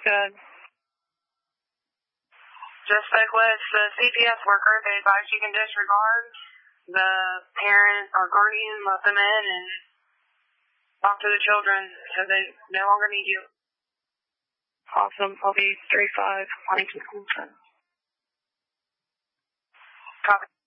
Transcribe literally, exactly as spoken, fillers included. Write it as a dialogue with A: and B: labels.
A: Good.
B: Just spoke with the C P S worker. They advise you can disregard. The parent or guardian let them in and talk to the children so they no longer need you.
A: Awesome. I'll be three five.
B: Copy.